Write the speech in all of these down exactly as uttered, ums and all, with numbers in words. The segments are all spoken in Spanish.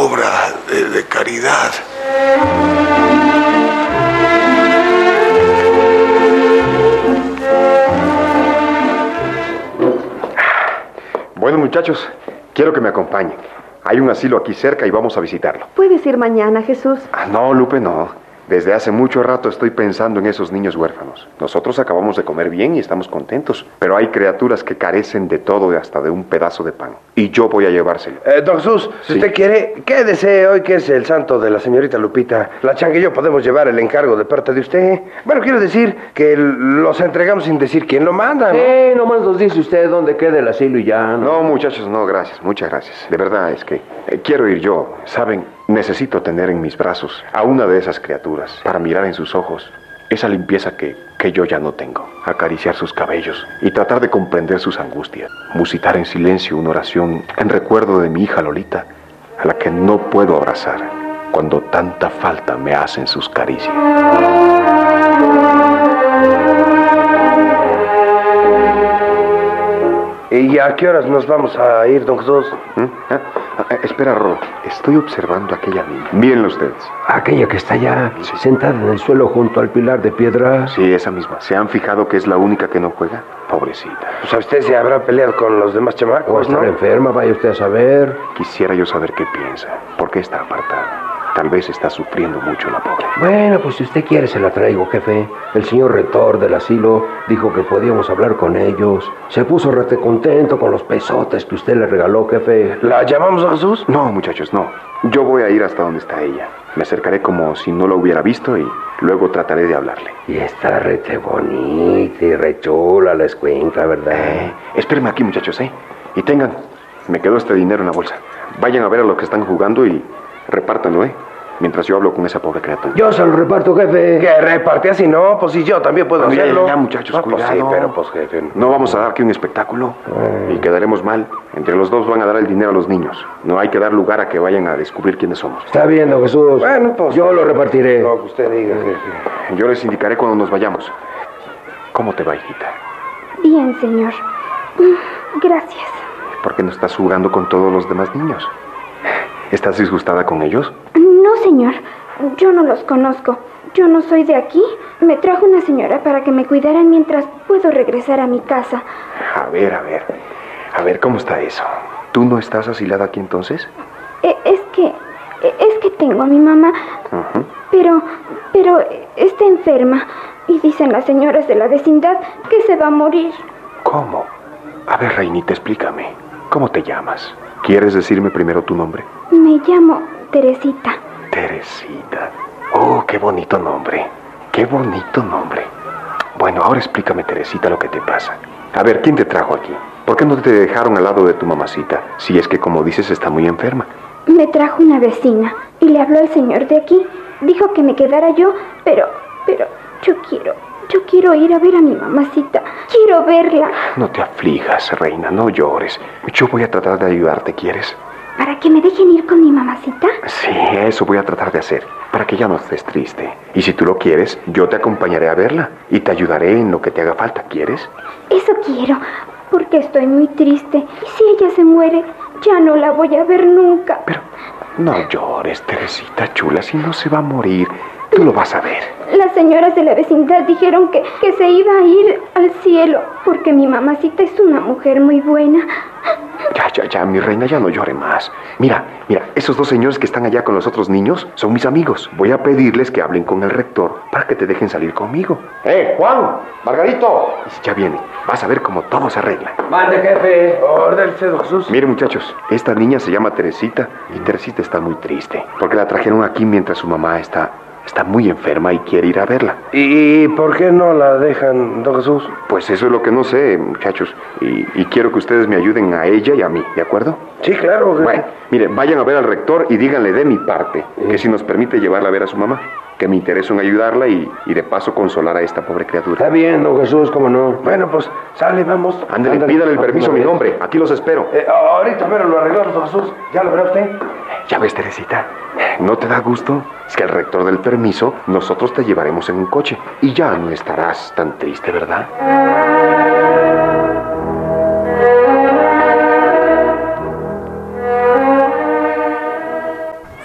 obra de, de caridad. Bueno, muchachos, quiero que me acompañen. Hay un asilo aquí cerca y vamos a visitarlo. ¿Puedes ir mañana, Jesús? Ah, no, Lupe, no. Desde hace mucho rato estoy pensando en esos niños huérfanos. Nosotros acabamos de comer bien y estamos contentos, pero hay criaturas que carecen de todo y hasta de un pedazo de pan. Y yo voy a llevárselo. Eh, don Jesús, si Sí. usted quiere, quédese hoy que es el santo de la señorita Lupita. La Changa y yo podemos llevar el encargo de parte de usted. Bueno, quiero decir que los entregamos sin decir quién lo manda, ¿no? Sí, nomás nos dice usted dónde queda el asilo y ya, ¿no? No, muchachos, no, gracias, muchas gracias. De verdad, es que eh, quiero ir yo, ¿saben? Necesito tener en mis brazos a una de esas criaturas para mirar en sus ojos esa limpieza que, que yo ya no tengo. Acariciar sus cabellos y tratar de comprender sus angustias. Musitar en silencio una oración en recuerdo de mi hija Lolita, a la que no puedo abrazar cuando tanta falta me hacen sus caricias. ¿Y a qué horas nos vamos a ir, don Jesús? ¿Mm? Ah, ah, espera, Rolo, estoy observando a aquella niña. Mírenlo ustedes. Aquella que está allá, Sí. sentada en el suelo junto al pilar de piedra. Sí, esa misma. ¿Se han fijado que es la única que no juega? Pobrecita. Pues a usted se habrá peleado con los demás O chamacos, estar ¿no? enferma, vaya usted a saber. Quisiera yo saber qué piensa. ¿Por qué está apartada? Tal vez está sufriendo mucho la pobre. Bueno, pues si usted quiere se la traigo, jefe. El señor rector del asilo dijo que podíamos hablar con ellos. Se puso rete contento con los pesotes que usted le regaló, jefe. ¿La llamamos, don Jesús? No, muchachos, no. Yo voy a ir hasta donde está ella. Me acercaré como si no la hubiera visto y luego trataré de hablarle. Y está rete bonita y re chula la escuincla, ¿verdad? Eh, espérenme aquí, muchachos, ¿eh? Y tengan, me quedó este dinero en la bolsa. Vayan a ver a los que están jugando y repártanlo, ¿eh? Mientras yo hablo con esa pobre criatura. Yo se lo reparto, jefe. Que reparte así, no, pues si yo también puedo Ya, ya, hacerlo. ya, muchachos, Ah, pues cuidado. sí, pero pues jefe. No vamos a dar aquí un espectáculo y quedaremos mal. Entre los dos van a dar el dinero a los niños. No hay que dar lugar a que vayan a descubrir quiénes somos. Está bien, don Jesús. Bueno, pues Yo lo repartiré. lo que usted diga, jefe. Yo les indicaré cuando nos vayamos. ¿Cómo te va, hijita? Bien, señor. Mm, Gracias. ¿Por qué no estás jugando con todos los demás niños? ¿Estás disgustada con ellos? No, señor. Yo no los conozco. Yo no soy de aquí. Me trajo una señora para que me cuidaran mientras puedo regresar a mi casa. A ver, a ver. A ver, ¿cómo está eso? ¿Tú no estás asilada aquí entonces? E- Es que... e- Es que tengo a mi mamá, Ujú. pero... pero está enferma. Y dicen las señoras de la vecindad que se va a morir. ¿Cómo? A ver, Reinita, explícame. ¿Cómo te llamas? ¿Quieres decirme primero tu nombre? Me llamo Teresita. Teresita. Oh, qué bonito nombre. Qué bonito nombre. Bueno, ahora explícame, Teresita, lo que te pasa. A ver, ¿quién te trajo aquí? ¿Por qué no te dejaron al lado de tu mamacita? Si es que, como dices, está muy enferma. Me trajo una vecina y le habló al señor de aquí. Dijo que me quedara yo, pero... pero yo quiero... Yo quiero ir a ver a mi mamacita. Quiero verla. No te aflijas, reina, no llores. Yo voy a tratar de ayudarte, ¿quieres? ¿Para que me dejen ir con mi mamacita? Sí, eso voy a tratar de hacer, para que ya no estés triste. Y si tú lo quieres, yo te acompañaré a verla y te ayudaré en lo que te haga falta, ¿quieres? Eso quiero, porque estoy muy triste. Y si ella se muere, ya no la voy a ver nunca. Pero no llores, Teresita chula, si no se va a morir. Tú lo vas a ver. Las señoras de la vecindad dijeron que, que se iba a ir al cielo, porque mi mamacita es una mujer muy buena. Ya, ya, ya, mi reina, ya no llore más. Mira, mira, esos dos señores que están allá con los otros niños son mis amigos. Voy a pedirles que hablen con el rector para que te dejen salir conmigo. ¡Eh, Juan! ¡Margarito! Ya viene. Vas a ver cómo todo se arregla. Mande, jefe. Ordénese, don Jesús. Mire, muchachos, esta niña se llama Teresita y Teresita está muy triste porque la trajeron aquí mientras su mamá está... Está muy enferma y quiere ir a verla. ¿Y por qué no la dejan, don Jesús? Pues eso es lo que no sé, muchachos. Y, y quiero que ustedes me ayuden a ella y a mí, ¿de acuerdo? Sí, claro. jefe. Bueno, miren, vayan a ver al rector y díganle de mi parte que si nos permite llevarla a ver a su mamá, que me intereso en ayudarla y, y de paso consolar a esta pobre criatura. Está bien, don Jesús, cómo no. Bueno, pues sale, vamos. Ándale, Ándale, pídale el permiso a mi ándale. nombre. Aquí los espero. Eh, ahorita, pero lo arreglamos, don Jesús. ¿Ya lo verá usted? Ya ves, Teresita, ¿no te da gusto? Es que al rector del permiso, nosotros te llevaremos en un coche y ya no estarás tan triste, ¿verdad?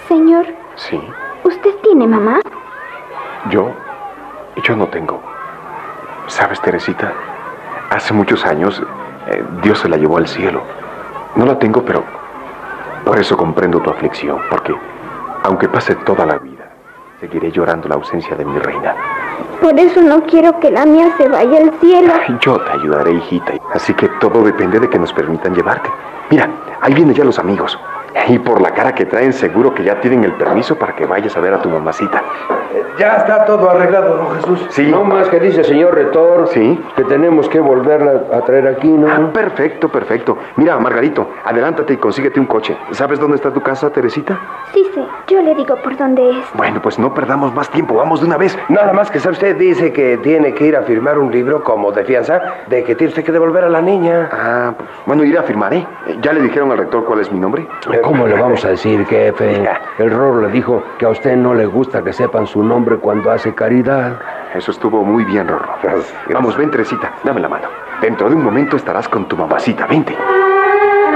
Señor. Sí. ¿Usted tiene mamá? Yo, yo no tengo. ¿Sabes, Teresita? Hace muchos años, eh, Dios se la llevó al cielo. No la tengo, pero por eso comprendo tu aflicción, porque aunque pase toda la vida, seguiré llorando la ausencia de mi reina. Por eso no quiero que la mía se vaya al cielo. Yo te ayudaré, hijita. Así que todo depende de que nos permitan llevarte. Mira, ahí vienen ya los amigos. Y por la cara que traen, seguro que ya tienen el permiso para que vayas a ver a tu mamacita. Ya está todo arreglado, don Jesús. Sí. No más que dice, señor Retor, Sí. que tenemos que volverla a traer aquí, ¿no? Ah, perfecto, perfecto. Mira, Margarito, adelántate y consíguete un coche. ¿Sabes dónde está tu casa, Teresita? Sí, sí, yo le digo por dónde es. Bueno, pues no perdamos más tiempo, vamos de una vez. Nada más que sabe usted, dice que tiene que ir a firmar un libro como de fianza de que tiene usted que devolver a la niña. Ah, pues, bueno, iré a firmar, ¿eh? ¿Ya le dijeron al rector cuál es mi nombre? ¿Cómo le vamos a decir, jefe? El Rorro le dijo que a usted no le gusta que sepan su nombre cuando hace caridad. Eso estuvo muy bien, Rorro. Vamos, ven, Teresita, dame la mano. Dentro de un momento estarás con tu mamacita, vente.